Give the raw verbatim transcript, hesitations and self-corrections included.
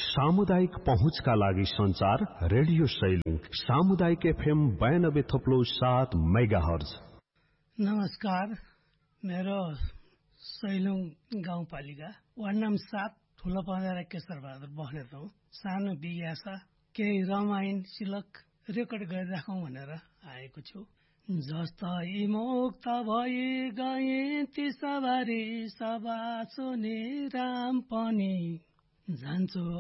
सामुदायिक पहुँचका लागि संचार रेडियो सैलुङ सामुदायिक एफएम बयानब्बे थप्लो सात मेगा हर्ज। नमस्कार, मेरो सैलुङ गाउँपालिका वार्ड नम्बर सात ठुलो पँधेरा केशर बहादुर बस्नेत हौ। सानो बिगासा केही रमाइन सिलक रेकर्ड गरिराखौँ भनेर आएको छु। जस्तै मुक्त भई गए ती सवारी सभा सुने राम पनि जान्छु